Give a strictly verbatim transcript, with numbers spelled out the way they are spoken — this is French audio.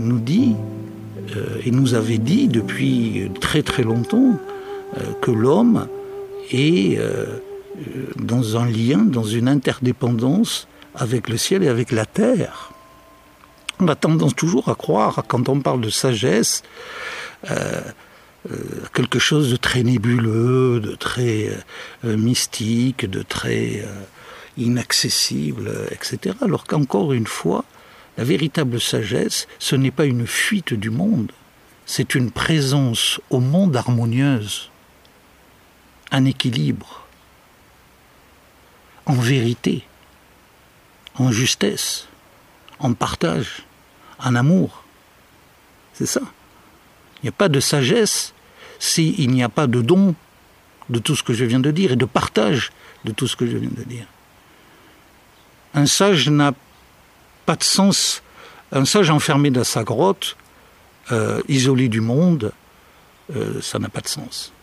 nous dit, euh, et nous avait dit depuis très très longtemps, euh, que l'homme est euh, dans un lien, dans une interdépendance avec le ciel et avec la terre. On a tendance toujours à croire, quand on parle de sagesse, euh, euh, quelque chose de très nébuleux, de très euh, mystique, de très euh, inaccessible, et cetera. Alors qu'encore une fois, la véritable sagesse, ce n'est pas une fuite du monde, c'est une présence au monde harmonieuse, un équilibre, en vérité, en justesse, en partage, en amour. C'est ça. Il n'y a pas de sagesse s'il n'y a pas de don de tout ce que je viens de dire et de partage de tout ce que je viens de dire. Un sage n'a pas de sens. Un sage enfermé dans sa grotte, euh, isolé du monde, euh, ça n'a pas de sens.